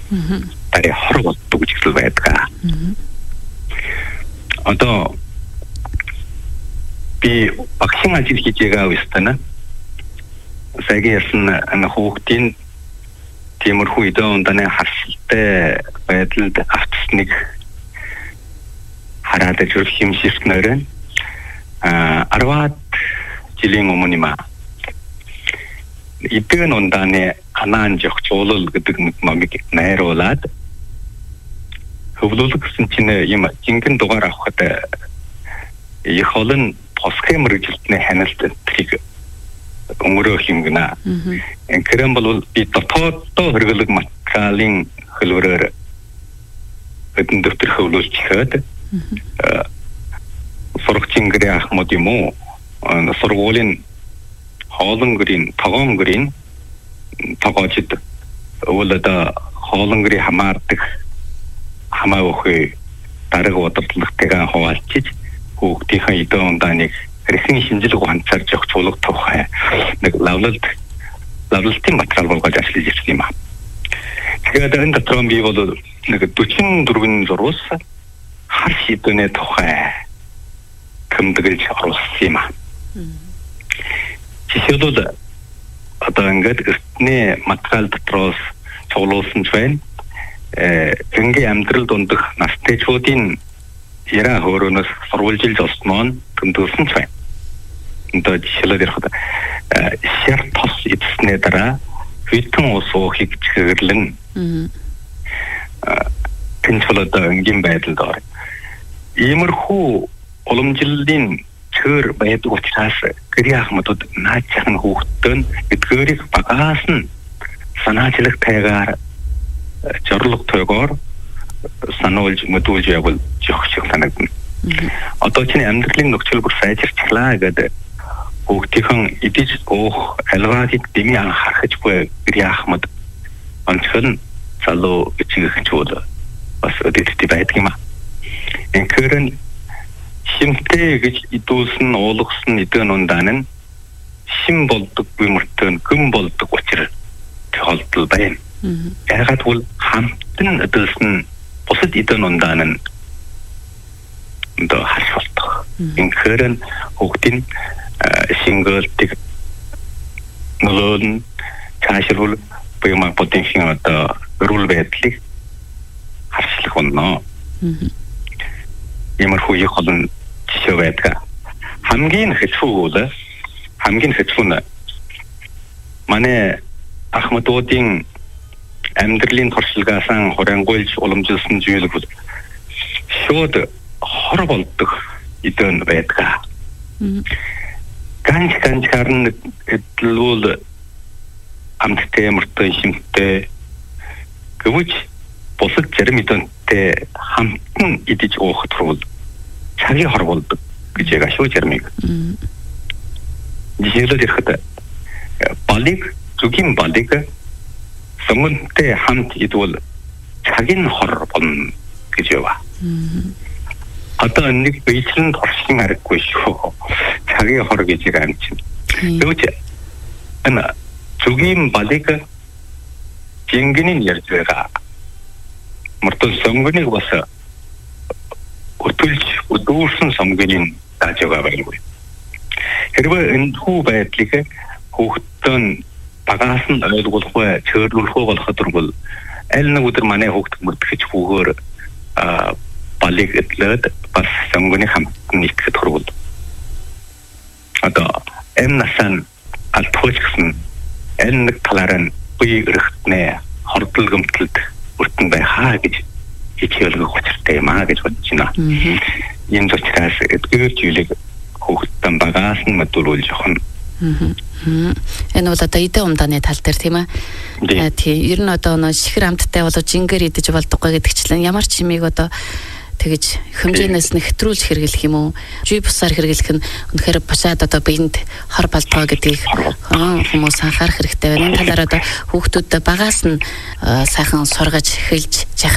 Тари хор болдог гэж хэлсэн байдаг. Одоо би багшийн ажил хийж байгаа үстэнэ. Саягийн ярьсан хүүхдийн тиймэрхүү идэвхтэй унданы харсалтай байдалд автсныг хараад зүрх хэмжирснээр 10 жилийн өмнө юм аа. Идэвхтэй унданы анаан жогцоолол гэдэг номыг найруулад хөвлөлөг гэсэн чинь юм жинхэнэ дугаар авахад их олон босхэ мэрэгжилтний ханалт трийг өнгөрөөх юм гэнэ. Энэхэм бол би дотооддоо хэрэглэг материалын хөлөөрөөр хэдэн дэвтэр хөвлүүлж чихэд сурагчийн гэрээ ахмад юм уу сургуулийн хоолон гэрийн тогоон гэрийн тогоочд өвлөдө хоолон гэрийн хамаардаг хамаавахыг дараг удирдлагтайгаа хуваалциж хүүхдийнхээ идэв ундааныг хэрхэн шинжилгээ ханцаарч явах чуулга тухай нэг лавлалтын материал болгож ажиллаж ирсэн юм аа. Тэгээд энэ дотор би бол нэг 44 зурвас хар шийдвэрний тухай тэмдэглэж оруулсан юм аа. Жишээлбэл одоо ингээд эртний материал дотроос цуглуулсан ч байна. Энгийн амьдралд ундах настайчуудын яра хөөрөнөөс сурвалжилж олсноо тэмдэглэсэн ч байна. Одоо жишээлбэл ярихад шар тос эцснээ дараа хитэн ус уухыг чиглэн тэнцвэр одоо энгийн байдалд орно. Иймэрхүү уламжлалын чөр байдаг учраас гэрийн ахмадууд наачхан хүүхдтэй эдгээрийг багаас нь санаачлагтайгаар зорлог тойгоор сануулж мэдүүлж явбал жоох шиг санагдана. Одоо чиний амьдралын нөхцөл бүр сайжирчлаа гэдэг хүүхдийн идэж уух алгаадыг дэмий анхаарч буй гэрийн ахмад онцгой залуу ичгэх чууд бас өдөртөй байдаг юм аа. Энэхэрэн шимтэй гэж идүүлсэн уулгасан эдэн ундаан нь шим болдог бимэртэн гүн болдог учраас тохиолдол байна. Яагаад бол хамтан эдэлсэн бусад эдэн ундаан нь одоо харш болдог. Энэхэрэн хүүхдийн шингэлтийг нөлөөлн цаашрал буюу потенциал одоо рул байдлыг харшлах болно. Иймэрхүү их олон жишээ байдаг. Хамгийн хэцүү нь манай ахмадуудын амьдралын туршлагаасан хурангуйлж уламжилсан зүйл бол шууд хор болдог эдэн байдаг. Ганц харин эдлүүл амттай мөртөө шимтэй гэвч бусад зарим эдэнтэй хамтан идэж уухад бол цагийн хор болдог гэж яг ашгүй зармиг. Жишээлбэл ихэд зүгийн балиг сонгонтэй хамт идвэл цагийн хор болно гэж яваа. Одоо нэг бичлэн туршин харахгүй шүү. Цагийн хор гэж юм чинь. Тэгвэл энэ зүгийн балиг жингэнийн ярьж байгаа. Мөртөө сонгоныг бас өдөрсөн сонгонын тааж байгаа байхгүй. Хэрвээ энэ хүү байдлыг хүүхдэн багаас нь ойлгуулахгүй чөрлүүлэхгүй болоход бол аль нэг өдөр манай хүүхд мөрдөгч хүүгээр балиг эдлээд бас сонгоны хамтны итгэхэд хүрвэл одоо эмнасан алтгууч гэсэн аль нэг талаараа бие өрхтнээ хордол гэмтэлд өртөн байхаа гэж хичээлгөх учиртай юм аа гэж бодож байна. Ийм учраас эдгээр зүйлийг хүүхдэн багаас нь мэдүүлүүлж явах нь. Энэ бол одоо эдэн умдааны тал дээр тийм ээ. Тийм. Ер нь одоо шихэр амттай болоо жингээр идэж болдоггүй гэдэгчлэн ямар ч юмыг одоо тэгэж хэмжээнээс нь хэтрүүлж хэрэглэх юм уу? Жүй бусаар хэрэглэх нь үнэхээр бушаад одоо биед хор болдгоо гэдгийг хүмүүс анхаарах хэрэгтэй байна. Энэ талаар одоо хүүхдүүдэд багаас нь сайхан сургаж эхэлж